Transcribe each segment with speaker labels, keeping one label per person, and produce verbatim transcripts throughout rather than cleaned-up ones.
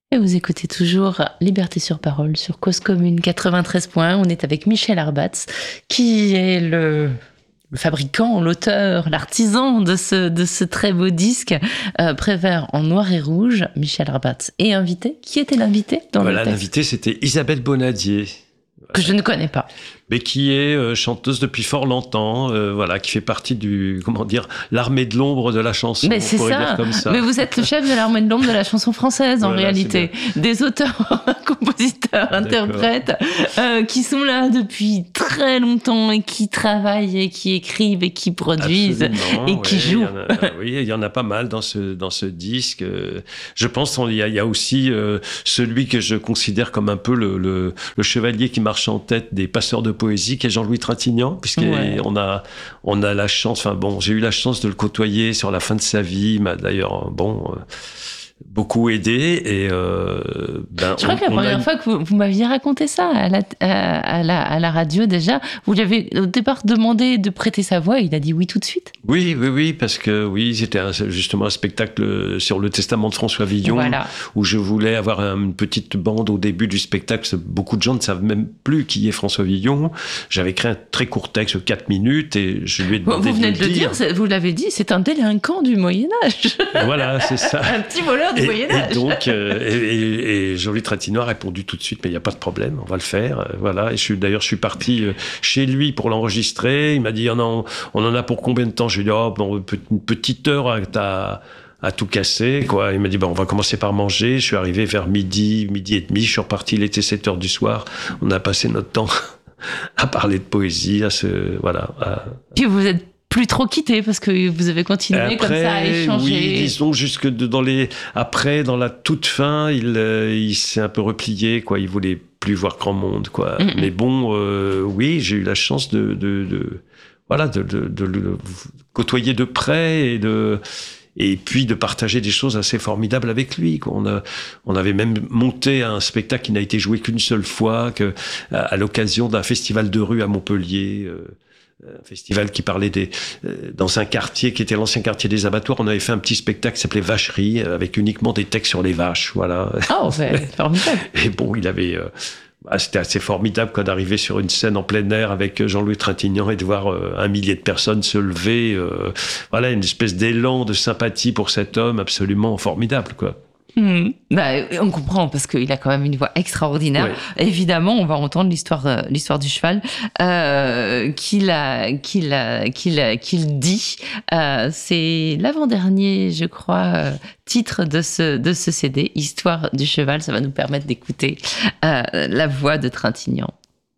Speaker 1: Et vous écoutez toujours Liberté sur parole sur Cause Commune quatre-vingt-treize point un. On est avec Michel Arbatz, qui est le, le fabricant, l'auteur, l'artisan de ce, de ce très beau disque, euh, Prévert en noir et rouge. Michel Arbatz est invité. Qui était l'invité dans
Speaker 2: Voilà,
Speaker 1: le texte ?
Speaker 2: l'invité, c'était Isabelle Bonadier.
Speaker 1: Que je ne connais pas.
Speaker 2: Mais qui est euh, chanteuse depuis fort longtemps, euh, voilà, qui fait partie du, comment dire, l'armée de l'ombre de la chanson.
Speaker 1: Mais c'est ça.
Speaker 2: Dire comme ça.
Speaker 1: Mais vous êtes le chef de l'armée de l'ombre de la chanson française, en
Speaker 2: voilà,
Speaker 1: réalité. Des auteurs, compositeurs, interprètes, euh, qui sont là depuis très longtemps et qui travaillent et qui écrivent et qui produisent
Speaker 2: Absolument,
Speaker 1: et qui
Speaker 2: ouais,
Speaker 1: jouent.
Speaker 2: Il y a, oui, il y en a pas mal dans ce, dans ce disque. Je pense qu'il y a, il y a aussi euh, celui que je considère comme un peu le, le, le chevalier qui marche en tête des passeurs de poésie, qui est Jean-Louis Trintignant, puisqu'on ouais. a, on a la chance, enfin bon, j'ai eu la chance de le côtoyer sur la fin de sa vie, il m'a d'ailleurs, bon, euh, beaucoup aidé, et euh, ben,
Speaker 1: je crois on, que la première une... fois que vous, vous m'aviez raconté ça à la, à, à, la, à la radio déjà, vous lui avez au départ demandé de prêter sa voix, et il a dit oui tout de suite.
Speaker 2: Oui, oui, oui, parce que oui, c'était un, justement un spectacle sur le testament de François Villon,
Speaker 1: voilà.
Speaker 2: où je voulais avoir une petite bande au début du spectacle. Beaucoup de gens ne savent même plus qui est François Villon. J'avais écrit un très court texte, quatre minutes, et je lui ai demandé
Speaker 1: vous venez
Speaker 2: de
Speaker 1: de le dire,
Speaker 2: dire.
Speaker 1: Vous l'avez dit, c'est un délinquant du Moyen-Âge.
Speaker 2: Voilà, c'est ça.
Speaker 1: Un petit voleur du
Speaker 2: et,
Speaker 1: Moyen-Âge.
Speaker 2: Et donc, euh, et, et, et Jean-Louis Trintignant a répondu tout de suite, mais il n'y a pas de problème, on va le faire. Euh, voilà. Et je suis, d'ailleurs, je suis parti euh, chez lui pour l'enregistrer. Il m'a dit, oh non, on en a pour combien de temps? Je lui ai dit, oh, bon, une petite heure à, à, à tout casser, quoi. Il m'a dit, bon, on va commencer par manger. Je suis arrivé vers midi, midi et demi. Je suis reparti, il était sept heures du soir. On a passé notre temps à parler de poésie, à se, voilà. À...
Speaker 1: Puis vous êtes plus trop quitté parce que vous avez continué après, comme ça à échanger.
Speaker 2: Oui, disons jusque dans les après dans la toute fin, il euh, il s'est un peu replié, quoi. Il voulait plus voir grand monde, quoi. Mm-hmm. Mais bon, euh, oui, j'ai eu la chance de de, de voilà de, de de le côtoyer de près et de et puis de partager des choses assez formidables avec lui, quoi. On a, on avait même monté un spectacle qui n'a été joué qu'une seule fois, que à, à l'occasion d'un festival de rue à Montpellier. Euh, un festival qui parlait des euh, dans un quartier qui était l'ancien quartier des abattoirs. On avait fait un petit spectacle qui s'appelait Vacherie, avec uniquement des textes sur les vaches, voilà.
Speaker 1: Oh, ouais, formidable.
Speaker 2: Et bon, il avait euh, bah, c'était assez formidable, quoi, d'arriver sur une scène en plein air avec Jean-Louis Trintignant et de voir euh, un millier de personnes se lever, euh, voilà, une espèce d'élan de sympathie pour cet homme absolument formidable, quoi.
Speaker 1: Mmh. Bah, on comprend parce qu'il a quand même une voix extraordinaire. Ouais. Évidemment, on va entendre l'histoire, euh, l'histoire du cheval euh, qu'il a, qu'il a, qu'il a, qu'il dit. Euh, c'est l'avant-dernier, je crois, euh, titre de ce de ce C D, Histoire du cheval. Ça va nous permettre d'écouter euh, la voix de Trintignant.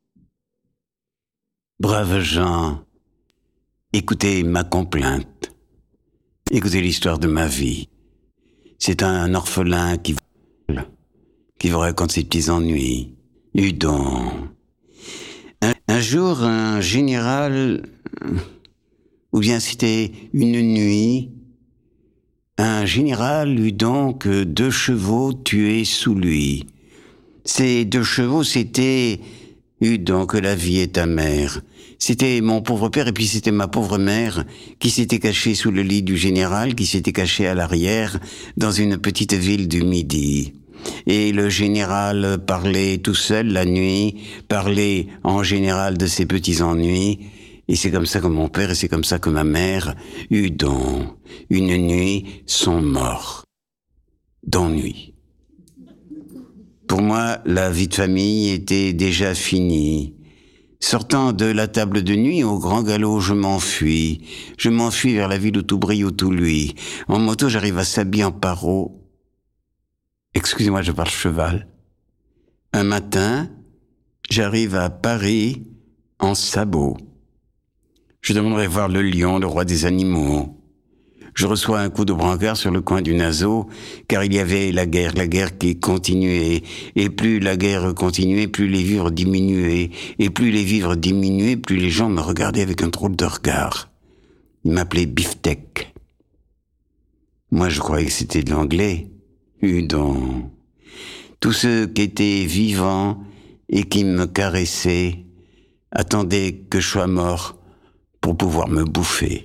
Speaker 3: Braves gens, écoutez ma complainte, écoutez l'histoire de ma vie. C'est un orphelin qui, qui vous raconte ses petits ennuis. Udon. Un, un jour, un général, ou bien c'était une nuit, un général eut donc deux chevaux tués sous lui. Ces deux chevaux, c'était, eut donc la vie est amère. C'était mon pauvre père et puis c'était ma pauvre mère qui s'était cachée sous le lit du général, qui s'était cachée à l'arrière dans une petite ville du Midi. Et le général parlait tout seul la nuit, parlait en général de ses petits ennuis. Et c'est comme ça que mon père et c'est comme ça que ma mère eut donc une nuit sont morts d'ennui. Pour moi, la vie de famille était déjà finie. Sortant de la table de nuit, au grand galop, je m'enfuis. Je m'enfuis vers la ville où tout brille, où tout luit. En moto, j'arrive à Sabi en Paro. Excusez-moi, je parle cheval. Un matin, j'arrive à Paris en sabot. Je demanderai voir le lion, le roi des animaux. Je reçois un coup de brancard sur le coin du naseau, car il y avait la guerre, la guerre qui continuait. Et plus la guerre continuait, plus les vivres diminuaient. Et plus les vivres diminuaient, plus les gens me regardaient avec un drôle de regard. Ils m'appelaient Beefsteak. Moi, je croyais que c'était de l'anglais. Udon. Tous ceux qui étaient vivants et qui me caressaient attendaient que je sois mort pour pouvoir me bouffer.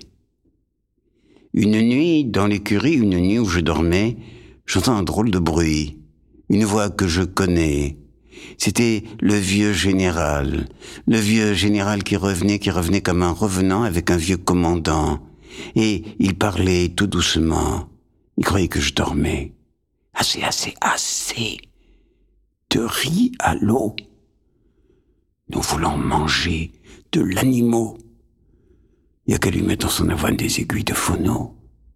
Speaker 3: Une nuit, dans l'écurie, une nuit où je dormais, j'entends un drôle de bruit. une voix que je connais. C'était le vieux général, le vieux général qui revenait, qui revenait comme un revenant avec un vieux commandant. Et il parlait tout doucement. Il croyait que je dormais. Assez, assez, assez de riz à l'eau. Nous voulons manger de l'animal. Il n'y a qu'à lui mettre dans son avoine des aiguilles de phono.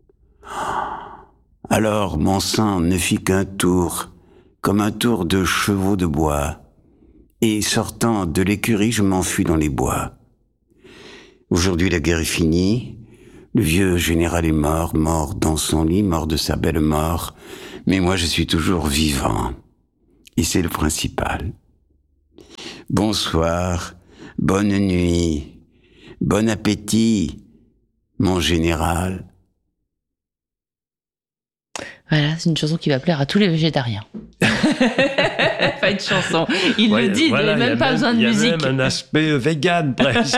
Speaker 3: Alors mon sang ne fit qu'un tour, comme un tour de chevaux de bois. Et sortant de l'écurie, je m'enfuis dans les bois. Aujourd'hui, la guerre est finie. Le vieux général est mort, mort dans son lit, mort de sa belle mort. Mais moi, je suis toujours vivant. Et c'est le principal. Bonsoir, bonne nuit, bon appétit, mon général.
Speaker 1: Voilà, c'est une chanson qui va plaire à tous les végétariens. Pas une chanson. Il ouais, le dit, voilà, il n'y a même pas même, besoin de
Speaker 2: y a
Speaker 1: musique.
Speaker 2: Il y a même un aspect vegan, presque.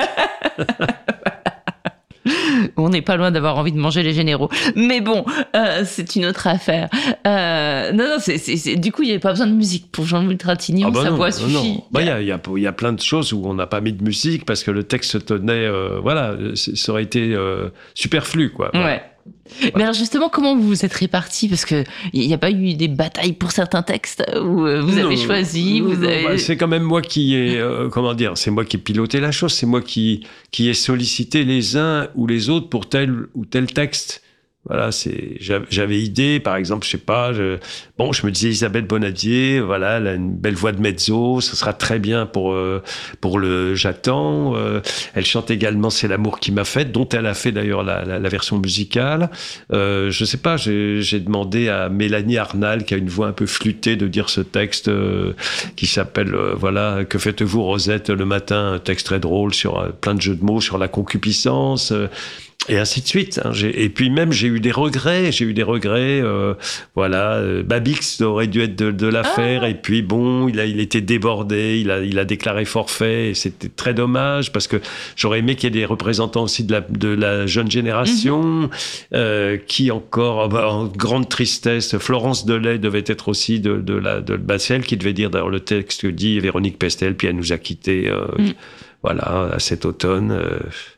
Speaker 1: On n'est pas loin d'avoir envie de manger les généraux. Mais bon, euh, c'est une autre affaire. Euh, non, non, c'est, c'est, c'est, du coup, il n'y avait pas besoin de musique pour Jean-Louis Trintignant, ah bah sa non, voix non, suffit. Il
Speaker 2: bah, y, a, y, a, y a plein de choses où on n'a pas mis de musique parce que le texte tenait... Euh, voilà, ça aurait été euh, superflu, quoi.
Speaker 1: Ouais.
Speaker 2: Voilà.
Speaker 1: Ouais. Mais alors justement, comment vous vous êtes répartis? Parce qu'il n'y a pas eu des batailles pour certains textes où vous avez non, choisi vous
Speaker 2: non,
Speaker 1: avez...
Speaker 2: Bah, c'est quand même moi qui ai, euh, comment dire, c'est moi qui ai piloté la chose, c'est moi qui, qui ai sollicité les uns ou les autres pour tel ou tel texte. Voilà, c'est, j'avais idée, par exemple, je sais pas, je, bon, je me disais Isabelle Bonadier, voilà, elle a une belle voix de mezzo, ça sera très bien pour, euh, pour le J'attends. Euh, elle chante également C'est l'amour qui m'a faite, dont elle a fait d'ailleurs la, la, la version musicale. Euh, je sais pas, j'ai, j'ai demandé à Mélanie Arnal, qui a une voix un peu flûtée, de dire ce texte euh, qui s'appelle, euh, voilà, Que faites-vous Rosette le matin, un texte très drôle sur euh, plein de jeux de mots sur la concupiscence. Euh, Et ainsi de suite. Hein. J'ai, et puis même, j'ai eu des regrets. J'ai eu des regrets. Euh, voilà, euh, Babix aurait dû être de, de l'affaire. Ah. Et puis bon, il a, il était débordé. Il a, il a déclaré forfait. Et c'était très dommage parce que j'aurais aimé qu'il y ait des représentants aussi de la, de la jeune génération, mm-hmm. euh, qui encore, bah, en grande tristesse, Florence Delay devait être aussi de, de la, de bah, celle qui devait dire d'ailleurs le texte que dit Véronique Pestel. Puis elle nous a quittés. Euh, mm. Voilà, à cet automne. Euh,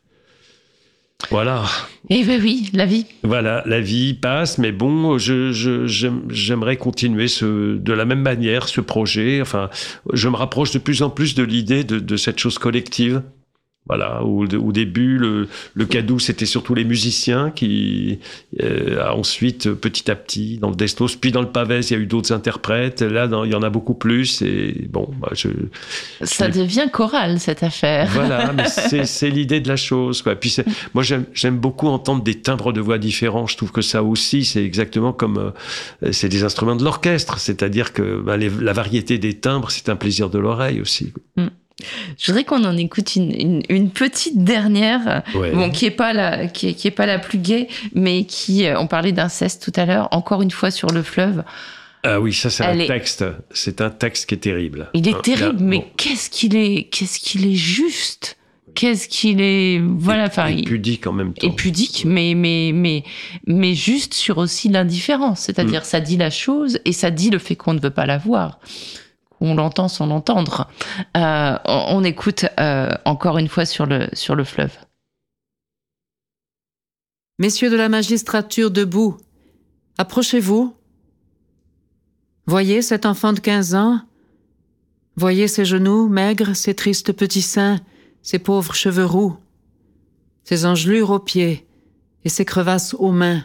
Speaker 2: Voilà.
Speaker 1: Et ben oui, la vie.
Speaker 2: Voilà, la vie passe, mais bon, je, je, j'aime, j'aimerais continuer ce, de la même manière ce projet. Enfin, je me rapproche de plus en plus de l'idée de, de cette chose collective. Voilà, au, au début, le, le cadeau, c'était surtout les musiciens qui, euh, ensuite, petit à petit, dans le Destos, puis dans le Pavès, il y a eu d'autres interprètes. Là, dans, il y en a beaucoup plus. Et bon, bah, je,
Speaker 1: ça
Speaker 2: je
Speaker 1: devient choral, cette affaire.
Speaker 2: Voilà, mais c'est, c'est l'idée de la chose, quoi. Puis c'est, moi, j'aime, j'aime beaucoup entendre des timbres de voix différents. Je trouve que ça aussi, c'est exactement comme, euh, c'est des instruments de l'orchestre. C'est-à-dire que bah, les, la variété des timbres, c'est un plaisir de l'oreille aussi.
Speaker 1: Mm. Je voudrais qu'on en écoute une, une, une petite dernière,
Speaker 2: ouais.
Speaker 1: bon, qui est pas la, qui est, qui est pas la plus gaie, mais qui, on parlait d'inceste tout à l'heure, encore une fois sur le fleuve.
Speaker 2: Ah oui, ça c'est
Speaker 1: Elle
Speaker 2: un
Speaker 1: est...
Speaker 2: texte, c'est un texte qui est terrible.
Speaker 1: Il est
Speaker 2: hein,
Speaker 1: terrible,
Speaker 2: là,
Speaker 1: mais
Speaker 2: bon.
Speaker 1: qu'est-ce qu'il est, qu'est-ce qu'il est juste, qu'est-ce qu'il est, voilà, enfin,
Speaker 2: et, et pudique en même temps.
Speaker 1: Et pudique, mais mais mais mais juste sur aussi l'indifférence, c'est-à-dire mm. ça dit la chose et ça dit le fait qu'on ne veut pas la voir. On l'entend sans l'entendre. Euh, on, on écoute euh, encore une fois sur le, sur le fleuve.
Speaker 4: Messieurs de la magistrature debout, approchez-vous. Voyez cet enfant de quinze ans. Voyez ses genoux maigres, ses tristes petits seins, ses pauvres cheveux roux, ses engelures aux pieds et ses crevasses aux mains.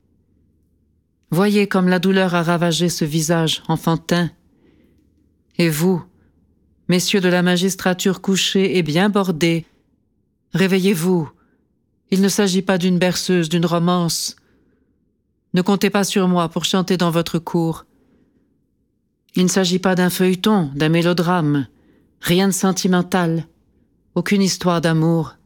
Speaker 4: Voyez comme la douleur a ravagé ce visage enfantin. Et vous, messieurs de la magistrature couchés et bien bordés, réveillez-vous. Il ne s'agit pas d'une berceuse, d'une romance. Ne comptez pas sur moi pour chanter dans votre cour. Il ne s'agit pas d'un feuilleton, d'un mélodrame, rien de sentimental, aucune histoire d'amour.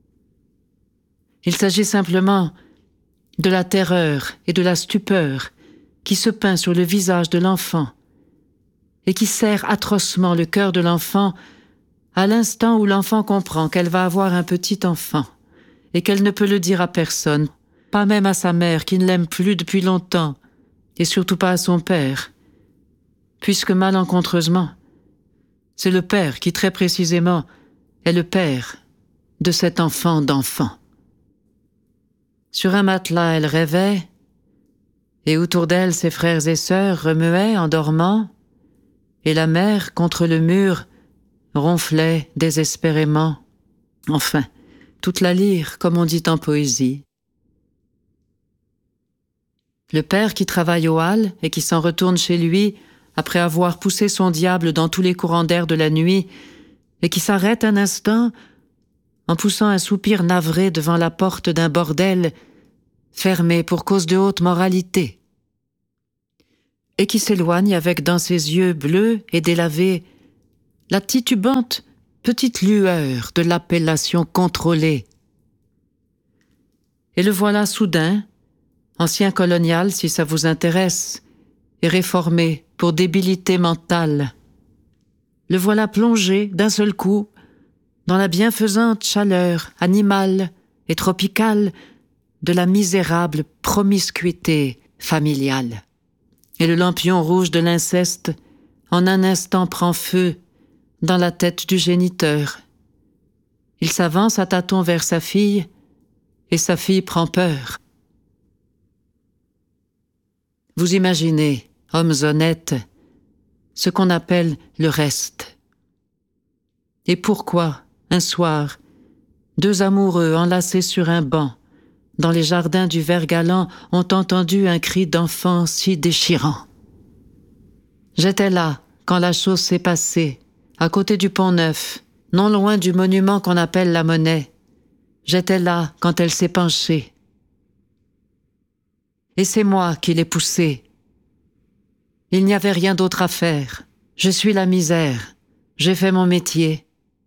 Speaker 4: Il s'agit simplement de la terreur et de la stupeur qui se peint sur le visage de l'enfant et qui serre atrocement le cœur de l'enfant à l'instant où l'enfant comprend qu'elle va avoir un petit enfant et qu'elle ne peut le dire à personne, pas même à sa mère qui ne l'aime plus depuis longtemps, et surtout pas à son père, puisque malencontreusement, c'est le père qui très précisément est le père de cet enfant d'enfant. Sur un matelas, elle rêvait, et autour d'elle, ses frères et sœurs remuaient en dormant, et la mère, contre le mur, ronflait désespérément. Enfin, toute la lyre, comme on dit en poésie. Le père qui travaille aux halles et qui s'en retourne chez lui après avoir poussé son diable dans tous les courants d'air de la nuit et qui s'arrête un instant en poussant un soupir navré devant la porte d'un bordel fermé pour cause de haute moralité et qui s'éloigne avec dans ses yeux bleus et délavés la titubante petite lueur de l'appellation contrôlée. Et le voilà soudain, ancien colonial si ça vous intéresse, et réformé pour débilité mentale. Le voilà plongé d'un seul coup dans la bienfaisante chaleur animale et tropicale de la misérable promiscuité familiale. Et le lampion rouge de l'inceste en un instant prend feu dans la tête du géniteur. Il s'avance à tâtons vers sa fille et sa fille prend peur. Vous imaginez, hommes honnêtes, ce qu'on appelle le reste. Et pourquoi, un soir, deux amoureux enlacés sur un banc, dans les jardins du Vert-Galant, ont entendu un cri d'enfant si déchirant. J'étais là quand la chose s'est passée, à côté du Pont-Neuf, non loin du monument qu'on appelle la Monnaie. J'étais là quand elle s'est penchée. Et c'est moi qui l'ai poussée. Il n'y avait rien d'autre à faire. Je suis la misère. J'ai fait mon métier.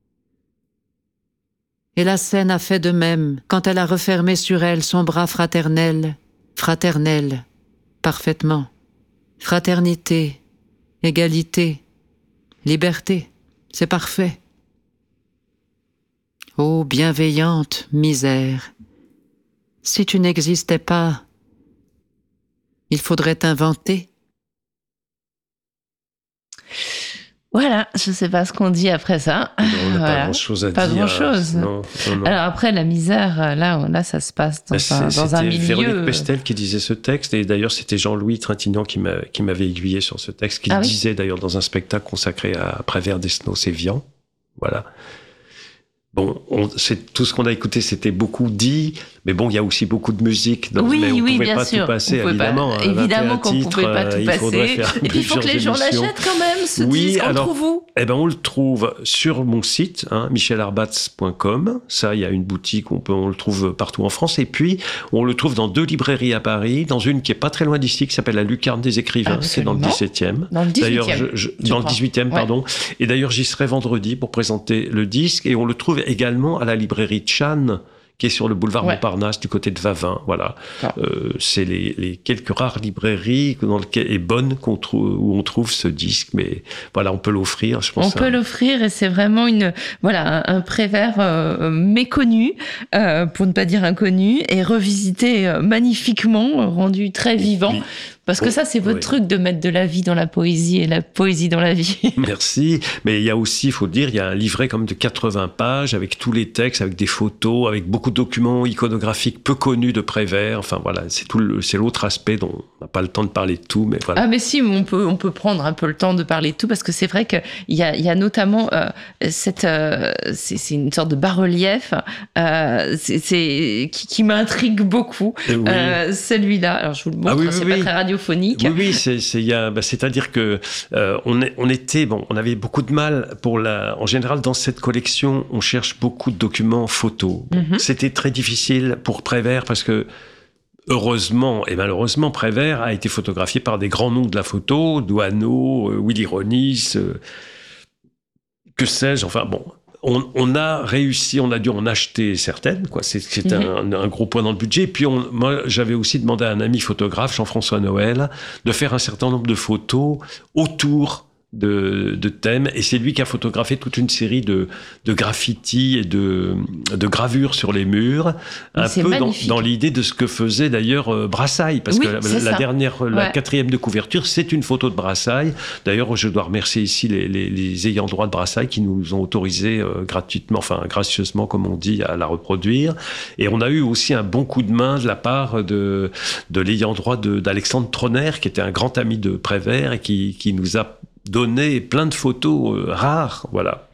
Speaker 4: Et la scène a fait de même quand elle a refermé sur elle son bras fraternel, fraternel, parfaitement. Fraternité, égalité, liberté, c'est parfait. Ô bienveillante misère, si tu n'existais pas, il faudrait t'inventer.
Speaker 1: Voilà, je sais pas ce qu'on dit après ça.
Speaker 2: Non, on n'a
Speaker 1: voilà.
Speaker 2: pas grand-chose à
Speaker 1: pas
Speaker 2: dire.
Speaker 1: Pas grand-chose.
Speaker 2: Non, non, non.
Speaker 1: Alors après, la misère, là, là ça se passe dans, un, dans un milieu...
Speaker 2: C'était Véronique Pestel qui disait ce texte, et d'ailleurs, c'était Jean-Louis Trintignant qui m'avait aiguillé sur ce texte, qu'il ah oui disait d'ailleurs dans un spectacle consacré à Prévert, Desnos et Vian. Voilà. Bon, on, c'est, tout ce qu'on a écouté, c'était beaucoup dit, mais bon, il y a aussi beaucoup de musique, donc,
Speaker 1: oui,
Speaker 2: mais on ne
Speaker 1: oui,
Speaker 2: pouvait
Speaker 1: bien
Speaker 2: pas
Speaker 1: sûr.
Speaker 2: tout passer,
Speaker 1: on
Speaker 2: évidemment.
Speaker 1: Pas, évidemment qu'on ne pouvait pas tout
Speaker 2: il
Speaker 1: passer. Et puis, il faut que les gens l'achètent quand même, ce
Speaker 2: oui,
Speaker 1: disque. On
Speaker 2: alors,
Speaker 1: le trouve où ?
Speaker 2: Eh ben, on le trouve sur mon site, hein, michel arbatz point com. Ça, il y a une boutique, on, peut, on le trouve partout en France. Et puis, on le trouve dans deux librairies à Paris, dans une qui est pas très loin d'ici, qui s'appelle la Lucarne des Écrivains, c'est dans le dix-septième.
Speaker 1: Dans le dix-huitième.
Speaker 2: D'ailleurs, je, je, dans le dix-huitième, ouais. pardon. Et d'ailleurs, j'y serai vendredi pour présenter le disque. Et on le trouve également à la librairie Chan, qui est sur le boulevard ouais. Montparnasse, du côté de Vavin. Voilà. Ah. Euh, c'est les, les quelques rares librairies dans lesquelles, et bonnes qu'on trouve, où on trouve ce disque. Mais voilà, on peut l'offrir, je pense.
Speaker 1: On peut l'offrir, et c'est vraiment une, voilà, un, un Prévert euh, méconnu, euh, pour ne pas dire inconnu, et revisité euh, magnifiquement, rendu très vivant. Oui. Parce que oh, ça, c'est votre oui. truc de mettre de la vie dans la poésie et la poésie dans la vie.
Speaker 2: Merci. Mais il y a aussi, il faut le dire, il y a un livret comme de quatre-vingts pages avec tous les textes, avec des photos, avec beaucoup de documents iconographiques peu connus de Prévert. Enfin voilà, c'est tout le, c'est l'autre aspect dont on n'a pas le temps de parler de tout, mais voilà.
Speaker 1: Ah mais si, on peut, on peut prendre un peu le temps de parler de tout, parce que c'est vrai qu'il y a, il y a notamment euh, cette, euh, c'est, c'est une sorte de bas-relief euh, c'est, c'est, qui, qui m'intrigue beaucoup. Oui. Euh, celui-là, alors je vous le montre, ah oui, oui, c'est oui. pas très radio.
Speaker 2: Oui, oui, c'est, c'est, y a, bah, c'est-à-dire que euh, on, est, on était, bon, on avait beaucoup de mal pour la. En général, dans cette collection, on cherche beaucoup de documents photos. Mm-hmm. C'était très difficile pour Prévert parce que heureusement et malheureusement, Prévert a été photographié par des grands noms de la photo, Douaneau, euh, Willy Ronis, euh, que sais-je. Enfin bon. On, on a réussi, on a dû en acheter certaines, quoi. C'est, c'est mm-hmm. un, un gros point dans le budget. Puis on, moi, j'avais aussi demandé à un ami photographe, Jean-François Noël, de faire un certain nombre de photos autour de, de thèmes, et c'est lui qui a photographié toute une série de, de graffitis et de, de gravures sur les murs, un peu dans, dans l'idée de ce que faisait d'ailleurs euh, Brassailles, parce oui, que la, la dernière, ouais. la quatrième de couverture, c'est une photo de Brassailles. D'ailleurs, je dois remercier ici les, les, les ayants droit de Brassailles qui nous ont autorisé euh, gratuitement, enfin gracieusement, comme on dit, à la reproduire. Et on a eu aussi un bon coup de main de la part de, de l'ayant droit de, d'Alexandre Troner, qui était un grand ami de Prévert et qui, qui nous a donné plein de photos euh, rares, voilà.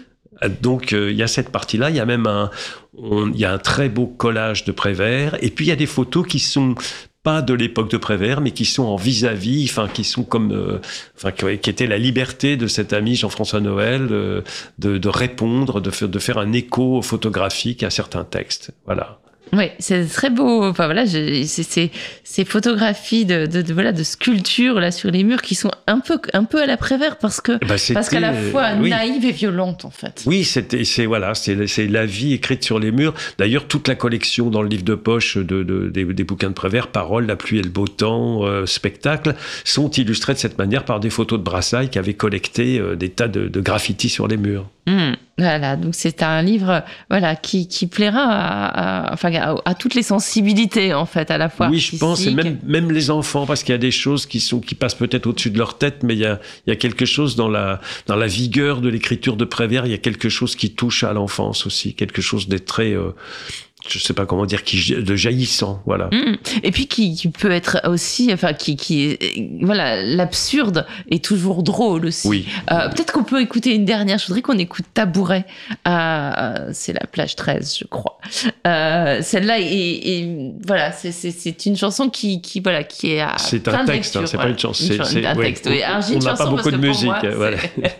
Speaker 2: Donc il euh, y a cette partie-là, il y a même un, il y a un très beau collage de Prévert, et puis il y a des photos qui sont pas de l'époque de Prévert, mais qui sont en vis-à-vis, enfin qui sont comme, euh, enfin qui, qui était la liberté de cet ami Jean-François Noël euh, de, de répondre, de faire, de faire un écho photographique à certains textes, voilà.
Speaker 1: Oui, c'est très beau. Enfin voilà, je, c'est, c'est ces photographies de, de, de voilà de sculptures là sur les murs qui sont un peu un peu à la Prévert parce que bah parce qu'à la fois euh, oui. naïve et violente en fait.
Speaker 2: Oui, c'était c'est voilà, c'est c'est la vie écrite sur les murs. D'ailleurs, toute la collection dans le livre de poche de, de des, des bouquins de Prévert, Paroles, La pluie et le beau temps, euh, Spectacle, sont illustrés de cette manière par des photos de Brassailles qui avaient collecté euh, des tas de, de graffitis sur les murs.
Speaker 1: Mmh, voilà, donc c'est un livre voilà qui qui plaira à, à enfin à, à toutes les sensibilités en fait à la fois.
Speaker 2: Oui, je pense, et même même les enfants, parce qu'il y a des choses qui sont qui passent peut-être au-dessus de leur tête, mais il y a il y a quelque chose dans la dans la vigueur de l'écriture de Prévert, il y a quelque chose qui touche à l'enfance aussi, quelque chose d'être très euh, je sais pas comment dire, qui de jaillissant, voilà.
Speaker 1: Mmh. Et puis qui, qui peut être aussi, enfin qui qui voilà, l'absurde est toujours drôle aussi.
Speaker 2: Oui.
Speaker 1: Euh, peut-être qu'on peut écouter une dernière. Je voudrais qu'on écoute Tabouret. Euh, c'est la plage treize, je crois. Euh, celle-là est, est voilà, c'est c'est c'est une chanson qui qui voilà qui est à
Speaker 2: c'est un texte, hein, c'est voilà. pas une chanson. C'est,
Speaker 1: une,
Speaker 2: c'est
Speaker 1: un
Speaker 2: ouais,
Speaker 1: texte. Oui. Alors,
Speaker 2: on n'a pas beaucoup de musique, moi, voilà.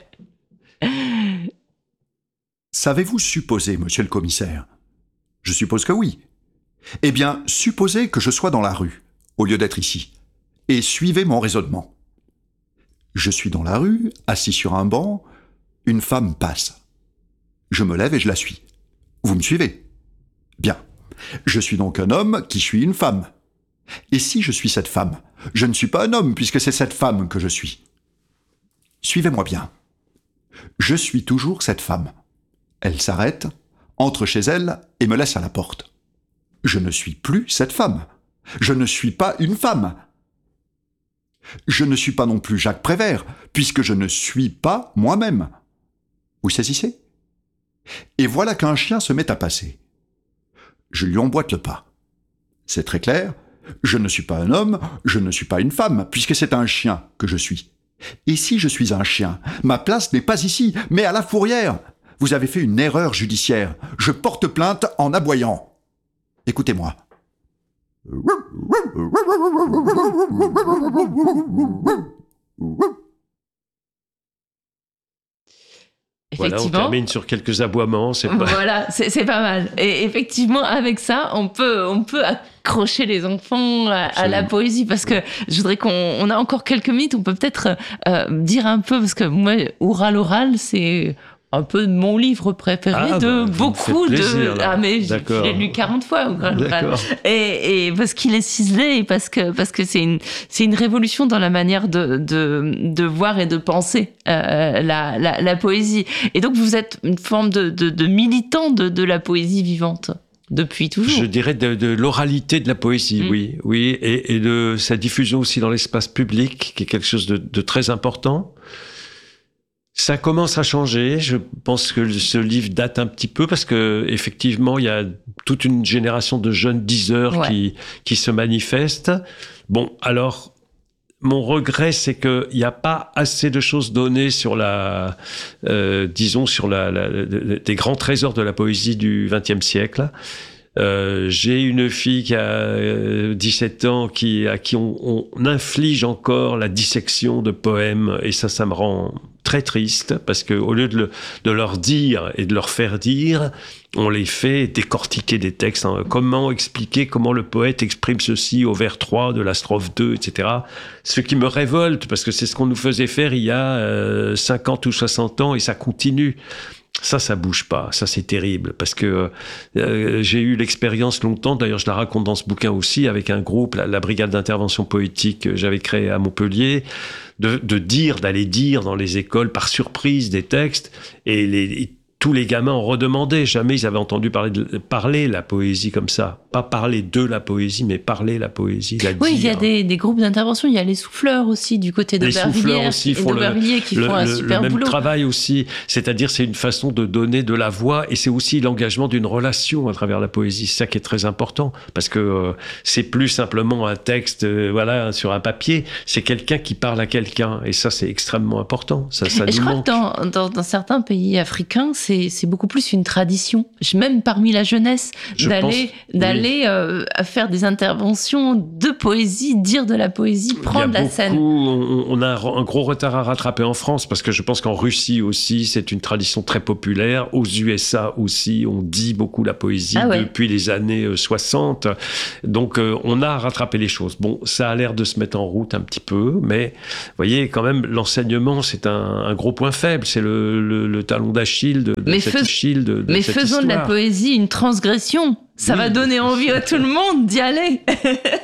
Speaker 5: Savez-vous supposer, monsieur le commissaire? Je suppose que oui. Eh bien, supposez que je sois dans la rue, au lieu d'être ici, et suivez mon raisonnement. Je suis dans la rue, assis sur un banc, une femme passe. Je me lève et je la suis. Vous me suivez? Bien. Je suis donc un homme qui suit une femme. Et si je suis cette femme, je ne suis pas un homme puisque c'est cette femme que je suis. Suivez-moi bien. Je suis toujours cette femme. Elle s'arrête, entre chez elle et me laisse à la porte. Je ne suis plus cette femme. Je ne suis pas une femme. Je ne suis pas non plus Jacques Prévert, puisque je ne suis pas moi-même. Vous saisissez? Et voilà qu'un chien se met à passer. Je lui emboîte le pas. C'est très clair, je ne suis pas un homme, je ne suis pas une femme, puisque c'est un chien que je suis. Et si je suis un chien, ma place n'est pas ici, mais à la fourrière. Vous avez fait une erreur judiciaire. Je porte plainte en aboyant. Écoutez-moi.
Speaker 2: Voilà, on termine sur quelques aboiements. C'est pas...
Speaker 1: Voilà, c'est, c'est pas mal. Et effectivement, avec ça, on peut, on peut accrocher les enfants à, à la poésie, parce que je voudrais qu'on on a encore quelques minutes. On peut peut-être euh, dire un peu, parce que moi, oral oral, c'est un peu mon livre préféré ah, de bah, beaucoup
Speaker 2: plaisir,
Speaker 1: de
Speaker 2: là.
Speaker 1: ah mais
Speaker 2: D'accord.
Speaker 1: je l'ai lu quarante fois
Speaker 2: D'accord.
Speaker 1: et, et parce qu'il est ciselé et parce que parce que c'est une c'est une révolution dans la manière de de de voir et de penser euh, la, la la poésie. Et donc vous êtes une forme de de, de militant de de la poésie vivante depuis toujours.
Speaker 2: Je dirais de, de l'oralité de la poésie, mmh. oui, oui, et, et de sa diffusion aussi dans l'espace public, qui est quelque chose de, de très important. Ça commence à changer. Je pense que ce livre date un petit peu parce que effectivement, il y a toute une génération de jeunes diseurs ouais. qui qui se manifestent. Bon, alors mon regret, c'est que il n'y a pas assez de choses données sur la, euh, disons, sur la, la, la des grands trésors de la poésie du vingtième siècle. Euh, j'ai une fille qui a euh, dix-sept ans qui, à qui on, on inflige encore la dissection de poèmes, et ça, ça me rend très triste, parce que au lieu de, le, de leur dire et de leur faire dire, on les fait décortiquer des textes. Hein. Comment expliquer comment le poète exprime ceci au vers trois de la strophe deux, et cetera. Ce qui me révolte, parce que c'est ce qu'on nous faisait faire il y a euh, cinquante ou soixante ans, et ça continue. Ça, ça bouge pas. Ça, c'est terrible. Parce que euh, j'ai eu l'expérience longtemps, d'ailleurs, je la raconte dans ce bouquin aussi, avec un groupe, la, la brigade d'intervention poétique que j'avais créée à Montpellier, de, de dire, d'aller dire dans les écoles, par surprise, des textes. Et les, et tous les gamins en redemandaient. Jamais ils avaient entendu parler de parler la poésie comme ça. Pas parler de la poésie, mais parler la poésie, la
Speaker 1: Oui,
Speaker 2: dire.
Speaker 1: il y a des, des groupes d'intervention. Il y a les souffleurs aussi, du côté de
Speaker 2: Les souffleurs aussi
Speaker 1: et
Speaker 2: font le,
Speaker 1: qui
Speaker 2: le,
Speaker 1: font un
Speaker 2: le,
Speaker 1: super
Speaker 2: le même
Speaker 1: boulot.
Speaker 2: travail aussi. C'est-à-dire, c'est une façon de donner de la voix et c'est aussi l'engagement d'une relation à travers la poésie. C'est ça qui est très important parce que euh, c'est plus simplement un texte, euh, voilà, sur un papier. C'est quelqu'un qui parle à quelqu'un et ça, c'est extrêmement important. Ça, ça
Speaker 1: et
Speaker 2: nous
Speaker 1: je crois
Speaker 2: manque.
Speaker 1: que dans, dans, dans certains pays africains, c'est, c'est beaucoup plus une tradition, même parmi la jeunesse,
Speaker 2: Je
Speaker 1: d'aller,
Speaker 2: pense,
Speaker 1: d'aller
Speaker 2: oui.
Speaker 1: euh, faire des interventions de poésie, dire de la poésie, prendre la
Speaker 2: beaucoup,
Speaker 1: scène.
Speaker 2: On, on a un, un gros retard à rattraper en France parce que je pense qu'en Russie aussi, c'est une tradition très populaire. Aux U S A aussi, on dit beaucoup la poésie
Speaker 1: ah ouais.
Speaker 2: depuis les années soixante. Donc, euh, on a à rattraper les choses. Bon, ça a l'air de se mettre en route un petit peu, mais vous voyez, quand même, l'enseignement, c'est un, un gros point faible. C'est le, le, le talon d'Achille de, de
Speaker 1: mais
Speaker 2: cette,
Speaker 1: fais...
Speaker 2: Achille de, de
Speaker 1: mais
Speaker 2: cette
Speaker 1: faisons
Speaker 2: histoire.
Speaker 1: de la poésie une transgression. Ça
Speaker 2: oui.
Speaker 1: va donner envie à tout le monde d'y aller.